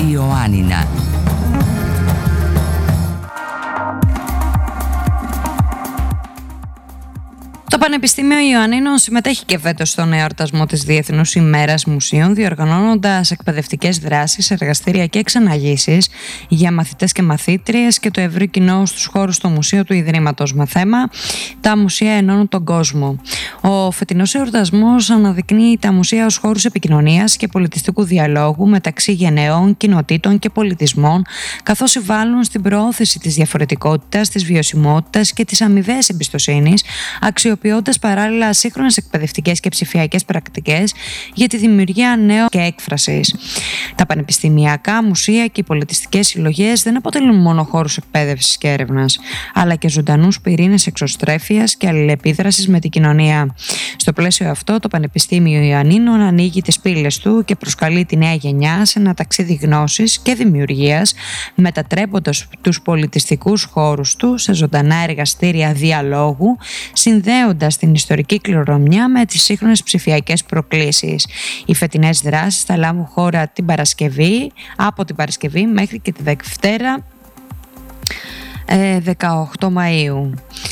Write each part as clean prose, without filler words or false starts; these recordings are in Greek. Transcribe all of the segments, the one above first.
Ιωάννινα. Το Πανεπιστήμιο Ιωαννίνων συμμετέχει και φέτος στον εορτασμό της Διεθνούς ημέρας μουσείων, διοργανώνοντας εκπαιδευτικές δράσεις, εργαστήρια και εξαναγήσεις για μαθητές και μαθήτριες και το ευρύ κοινό στους χώρους του Μουσείου του Ιδρύματος με θέμα «Τα μουσεία ενώνουν τον κόσμο». Ο φετινός εορτασμός αναδεικνύει τα μουσεία ως χώρους επικοινωνίας και πολιτιστικού διαλόγου μεταξύ γενεών, κοινοτήτων και πολιτισμών, καθώς συμβάλλουν στην προώθηση της διαφορετικότητας, της βιωσιμότητας και της αμοιβαίας εμπιστοσύνης, αξιοποιώντας παράλληλα σύγχρονες εκπαιδευτικές και ψηφιακές πρακτικές για τη δημιουργία νέων και έκφρασης. Τα πανεπιστημιακά μουσεία και οι πολιτιστικές συλλογές δεν αποτελούν μόνο χώρους εκπαίδευσης και έρευνας, αλλά και ζωντανούς πυρήνες εξωστρέφειας και αλληλεπίδρασης με την κοινωνία. Στο πλαίσιο αυτό, το Πανεπιστήμιο Ιωαννίνων ανοίγει τις πύλες του και προσκαλεί τη νέα γενιά σε ένα ταξίδι γνώσης και δημιουργίας, μετατρέποντας τους πολιτιστικούς χώρους του σε ζωντανά εργαστήρια διαλόγου, συνδέοντας την ιστορική κληρονομιά με τις σύγχρονες ψηφιακές προκλήσεις. Οι φετινές δράσεις θα λάβουν χώρα από την Παρασκευή μέχρι και τη Δευτέρα 18 Μαΐου.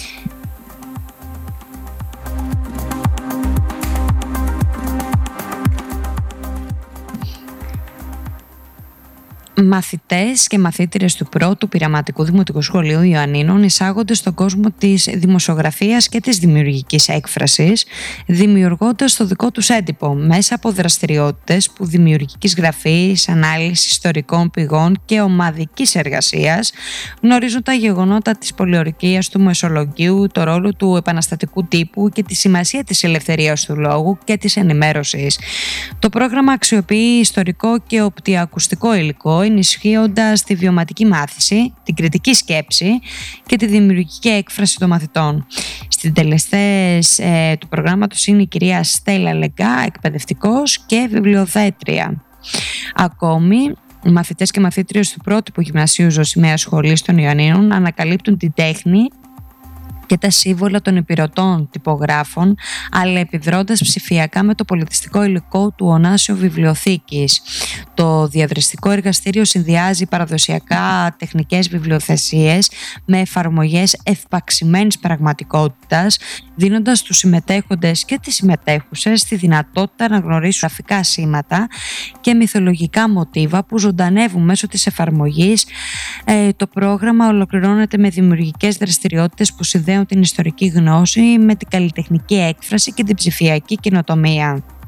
Μαθητές και μαθήτριες του πρώτου πειραματικού δημοτικού σχολείου Ιωαννίνων εισάγονται στον κόσμο της δημοσιογραφίας και της δημιουργικής έκφρασης, δημιουργώντας το δικό τους έντυπο μέσα από δραστηριότητες που δημιουργικής γραφής, ανάλυσης ιστορικών πηγών και ομαδικής εργασίας γνωρίζουν τα γεγονότα της πολιορκίας του Μεσολογγίου, το ρόλο του επαναστατικού τύπου και τη σημασία της ελευθερίας του λόγου και της ενημέρωσης. Το πρόγραμμα αξιοποιεί ιστορικό και οπτικοακουστικό υλικό, ενισχύοντας τη βιωματική μάθηση, την κριτική σκέψη και τη δημιουργική έκφραση των μαθητών. Συντελεστές του προγράμματος είναι η κυρία Στέλλα Λεγκά, εκπαιδευτικός και βιβλιοθέτρια. Ακόμη, οι μαθητές και μαθήτριες του πρότυπου γυμνασίου Ζωσιμαίας Σχολής των Ιωαννίνων ανακαλύπτουν την τέχνη και τα σύμβολα των υπηρετών τυπογράφων, αλλά επιδρώντας ψηφιακά με το πολιτιστικό υλικό του Ωνάσιο Βιβλιοθήκης. Το διαδραστικό εργαστήριο συνδυάζει παραδοσιακά τεχνικές βιβλιοθεσίες με εφαρμογές ευπαξιμένης πραγματικότητας, δίνοντας στους συμμετέχοντες και τις συμμετέχουσες τη δυνατότητα να γνωρίσουν γραφικά σήματα και μυθολογικά μοτίβα που ζωντανεύουν μέσω της εφαρμογής. Το πρόγραμμα ολοκληρώνεται με δημιουργικές δραστηριότητες που συνδέουν την ιστορική γνώση με την καλλιτεχνική έκφραση και την ψηφιακή καινοτομία.